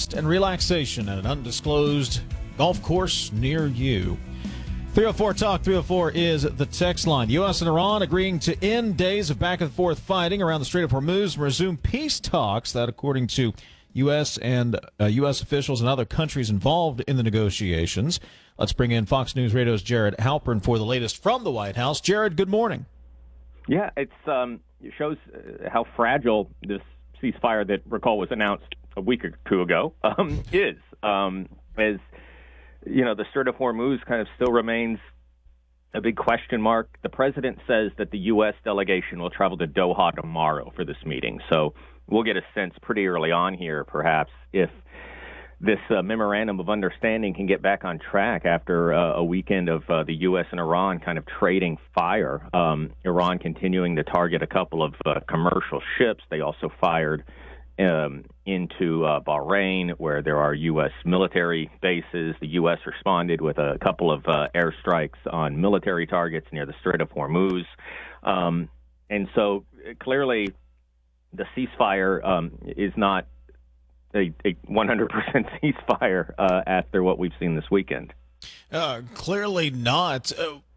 rest and relaxation at an undisclosed golf course near you. 304 Talk 304 is the text line. U.S. and Iran agreeing to end days of back-and-forth fighting around the Strait of Hormuz and resume peace talks. That, according to U.S. and U.S. officials and other countries involved in the negotiations. Let's bring in Fox News Radio's Jared Halpern for the latest from the White House. Jared, good morning. Yeah, it shows how fragile this ceasefire that, recall, was announced a week or two ago is. As you know, the Strait of Hormuz kind of still remains a big question mark. The president says that the U.S. delegation will travel to Doha tomorrow for this meeting. So we'll get a sense pretty early on here, perhaps, if this memorandum of understanding can get back on track after a weekend of the U.S. and Iran kind of trading fire. Iran continuing to target a couple of commercial ships. They also fired into Bahrain, where there are U.S. military bases. The U.S. responded with a couple of airstrikes on military targets near the Strait of Hormuz. And so clearly the ceasefire is not a 100% ceasefire after what we've seen this weekend. Clearly not.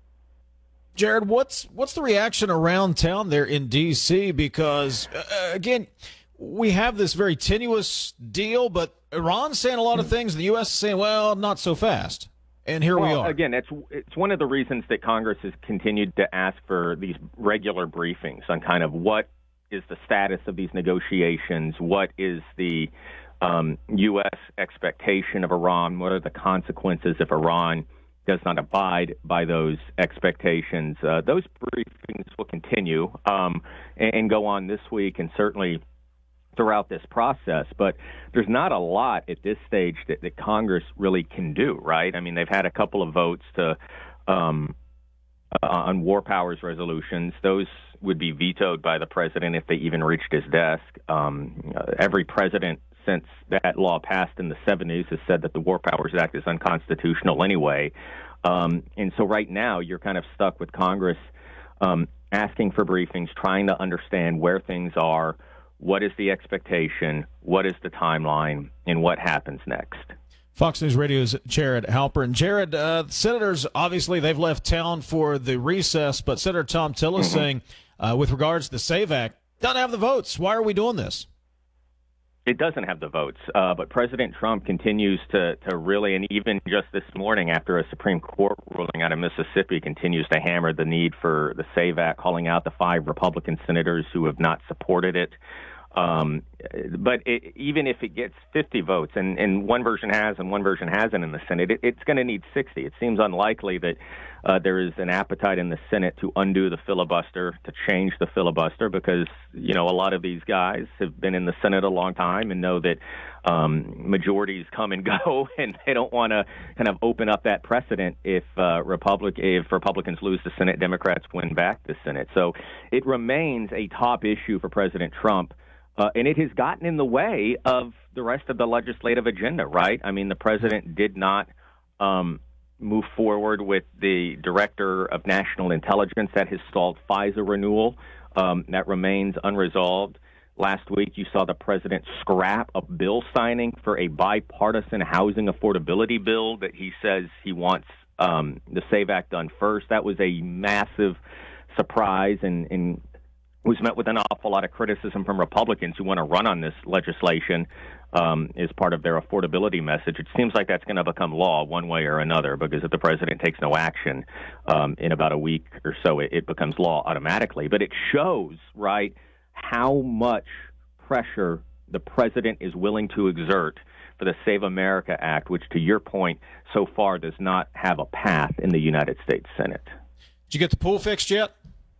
Jared, what's the reaction around town there in D.C.? Because, again, we have this very tenuous deal, but Iran's saying a lot of things. The U.S. is saying, well, not so fast. And here we are. Again, it's one of the reasons that Congress has continued to ask for these regular briefings on kind of what is the status of these negotiations, what is the U.S. expectation of Iran, what are the consequences if Iran does not abide by those expectations. Those briefings will continue and go on this week and certainly throughout this process, but there's not a lot at this stage that Congress really can do, right? I mean, they've had a couple of votes to on war powers resolutions. Those would be vetoed by the president if they even reached his desk. Every president since that law passed in the 70s has said that the War Powers Act is unconstitutional anyway. And so right now you're kind of stuck with Congress asking for briefings, trying to understand where things are, what is the expectation, what is the timeline, and what happens next. Fox News Radio's Jared Halpern. Jared, senators, obviously, they've left town for the recess, but Senator Thom Tillis saying, with regards to the SAVE Act, doesn't have the votes. Why are we doing this? It doesn't have the votes, but President Trump continues to really, and even just this morning after a Supreme Court ruling out of Mississippi, continues to hammer the need for the SAVE Act, calling out the 5 Republican senators who have not supported it. But even if it gets 50 votes, and one version has and one version hasn't in the Senate, it's going to need 60. It seems unlikely that there is an appetite in the Senate to undo the filibuster, to change the filibuster, because, you know, a lot of these guys have been in the Senate a long time and know that majorities come and go, and they don't want to kind of open up that precedent if Republicans lose the Senate, Democrats win back the Senate. So it remains a top issue for President Trump. And it has gotten in the way of the rest of the legislative agenda, right? I mean, the president did not move forward with the director of national intelligence. That has stalled FISA renewal. That remains unresolved. Last week, you saw the president scrap a bill signing for a bipartisan housing affordability bill that he says he wants the SAVE Act done first. That was a massive surprise and was met with an awful lot of criticism from Republicans who want to run on this legislation as part of their affordability message. It seems like that's going to become law one way or another, because if the president takes no action in about a week or so, it becomes law automatically. But it shows, right, how much pressure the president is willing to exert for the Save America Act, which, to your point, so far does not have a path in the United States Senate. Did you get the pool fixed yet?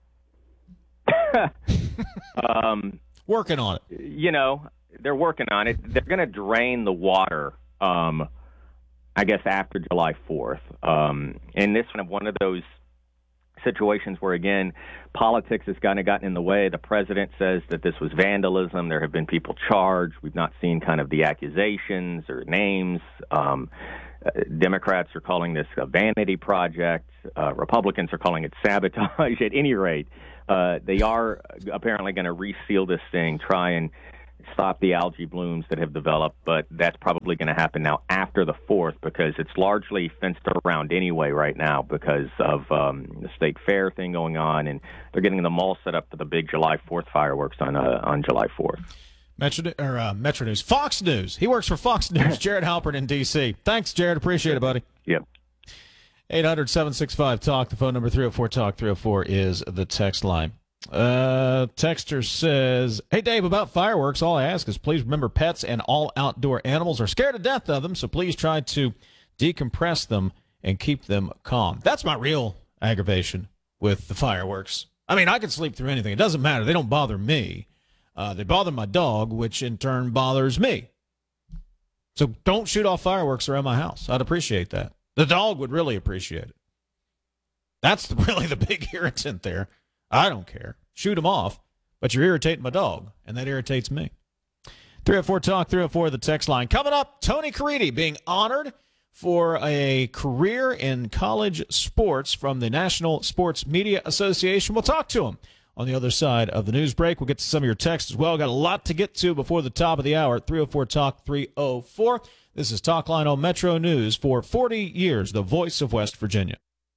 Working on it. You know, they're working on it. They're going to drain the water, I guess, after July 4th. And this one of those situations where, again, politics has kind of gotten in the way. The president says that this was vandalism. There have been people charged. We've not seen kind of the accusations or names. Democrats are calling this a vanity project. Republicans are calling it sabotage. At any rate, they are apparently going to reseal this thing, try and stop the algae blooms that have developed, but that's probably going to happen now after the 4th because it's largely fenced around anyway right now because of the state fair thing going on, and they're getting them all set up for the big July 4th fireworks on July 4th. Metro News. Fox News. He works for Fox News. Jared Halpern in D.C. Thanks, Jared. Appreciate it, buddy. Yep. 800-765-TALK. The phone number 304-TALK. 304 is the text line. Texter says, hey, Dave, about fireworks, all I ask is please remember pets and all outdoor animals are scared to death of them, so please try to decompress them and keep them calm. That's my real aggravation with the fireworks. I mean, I can sleep through anything. It doesn't matter. They don't bother me. They bother my dog, which in turn bothers me. So don't shoot off fireworks around my house. I'd appreciate that. The dog would really appreciate it. That's really the big irritant there. I don't care. Shoot them off, but you're irritating my dog, and that irritates me. 304-TALK, 304 the text line. Coming up, Tony Caridi being honored for a career in college sports from the National Sports Media Association. We'll talk to him on the other side of the news break. We'll get to some of your texts as well. Got a lot to get to before the top of the hour at 304-TALK, 304. This is Talk Line on Metro News for 40 years, the voice of West Virginia.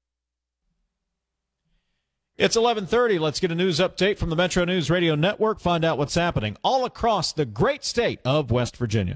It's 11:30. Let's get a news update from the Metro News Radio Network. Find out what's happening all across the great state of West Virginia.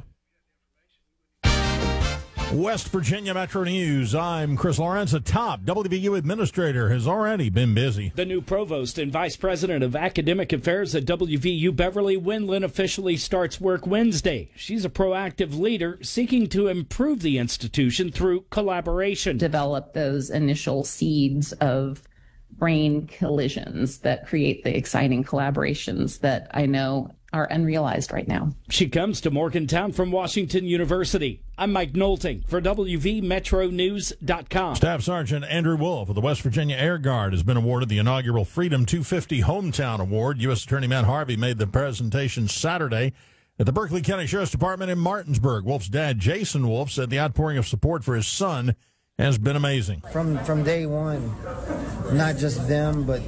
West Virginia Metro News. I'm Chris Lawrence. A top WVU administrator has already been busy. The new provost and vice president of academic affairs at WVU Beverly, Wendlandt, officially starts work Wednesday. She's a proactive leader seeking to improve the institution through collaboration. Develop those initial seeds of brain collisions that create the exciting collaborations that I know are unrealized right now. She comes to Morgantown from Washington University. I'm Mike Knowlting for WVMetroNews.com. Staff Sergeant Andrew Wolf of the West Virginia Air Guard has been awarded the inaugural Freedom 250 Hometown Award. U.S. Attorney Matt Harvey made the presentation Saturday at the Berkeley County Sheriff's Department in Martinsburg. Wolf's dad, Jason Wolf, said the outpouring of support for his son has been amazing. From day one, not just them, but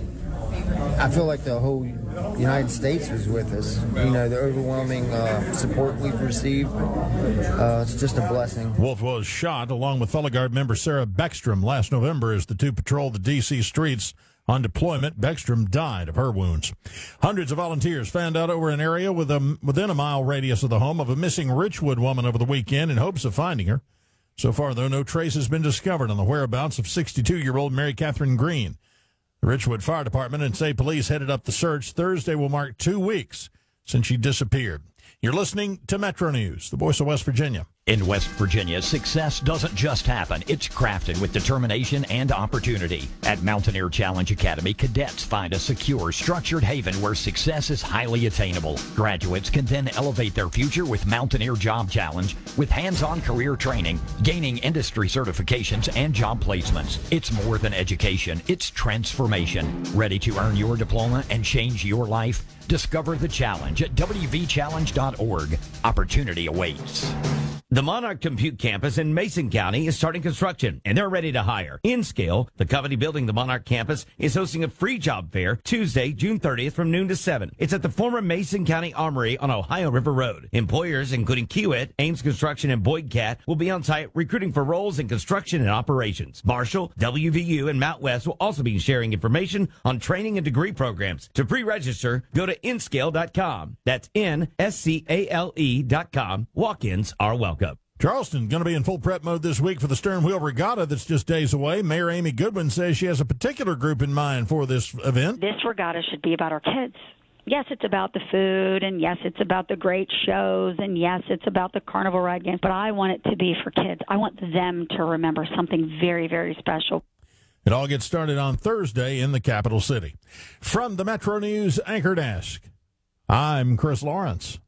I feel like the whole United States was with us. You know, the overwhelming support we've received, it's just a blessing. Wolf was shot along with fellow Guard member Sarah Beckstrom last November as the two patrolled the D.C. streets on deployment. Beckstrom died of her wounds. Hundreds of volunteers fanned out over an area within a mile radius of the home of a missing Richwood woman over the weekend in hopes of finding her. So far, though, no trace has been discovered on the whereabouts of 62-year-old Mary Catherine Green. The Richwood Fire Department and state police headed up the search. Thursday will mark 2 weeks since she disappeared. You're listening to Metro News, the voice of West Virginia. In West Virginia, success doesn't just happen. It's crafted with determination and opportunity. At Mountaineer Challenge Academy, cadets find a secure, structured haven where success is highly attainable. Graduates can then elevate their future with Mountaineer Job Challenge, with hands-on career training, gaining industry certifications, and job placements. It's more than education. It's transformation. Ready to earn your diploma and change your life? Discover the challenge at wvchallenge.org. Opportunity awaits. The Monarch Compute campus in Mason County is starting construction, and they're ready to hire. InScale, the company building the Monarch campus, is hosting a free job fair Tuesday, June 30th from noon to 7. It's at the former Mason County Armory on Ohio River Road. Employers, including Kiewit, Ames Construction, and Boyd Cat, will be on site recruiting for roles in construction and operations. Marshall, WVU, and Mount West will also be sharing information on training and degree programs. To pre-register, go to inscale.com. That's NSCALE.com. Walk-ins are welcome. Charleston going to be in full prep mode this week for the Stern Wheel Regatta that's just days away. Mayor Amy Goodwin says she has a particular group in mind for this event. This regatta should be about our kids. Yes, it's about the food, and yes, it's about the great shows, and yes, it's about the carnival ride games, but I want it to be for kids. I want them to remember something very, very special. It all gets started on Thursday in the capital city. From the Metro News Anchor Desk, I'm Chris Lawrence.